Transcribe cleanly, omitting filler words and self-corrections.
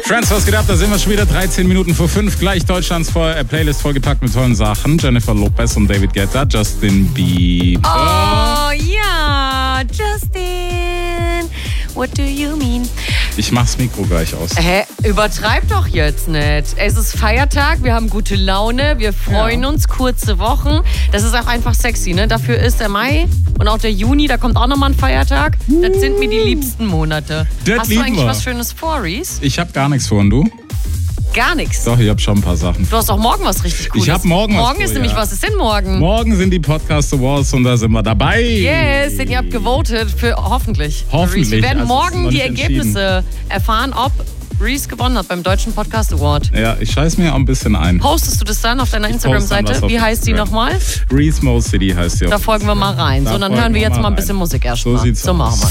Friends, was geht ab? Da sind wir schon wieder 13 Minuten vor 5. Gleich Deutschlands Playlist vollgepackt mit tollen Sachen. Jennifer Lopez und David Guetta, Justin Bieber. Oh ja, Justin. What do you mean? Ich mach's Mikro gleich aus. Übertreib doch jetzt nicht. Es ist Feiertag, wir haben gute Laune, wir freuen uns, kurze Wochen. Das ist auch einfach sexy, ne? Dafür ist der Mai und auch der Juni, da kommt auch nochmal ein Feiertag. Das sind mir die liebsten Monate. Hast du eigentlich was Schönes vor, Reese? Ich hab gar nichts vor, und du? Gar nichts. Doch, ich hab schon ein paar Sachen. Du hast auch morgen was richtig Cooles. Ich hab morgen was Morgen ist nämlich, was ist denn morgen? Morgen sind die Podcast Awards und da sind wir dabei. Yes, denn ihr habt gewotet für hoffentlich. Hoffentlich. Wir werden Also, morgen die Ergebnisse erfahren, ob Reese gewonnen hat beim Deutschen Podcast Award. Ja, ich scheiß mir auch ein bisschen ein. Postest du das dann auf deiner Instagram-Seite? Wie heißt die nochmal? Reese Mo City heißt sie. Da folgen wir mal rein. So, dann hören wir jetzt mal ein bisschen Musik erstmal. So sieht's aus. Machen wir.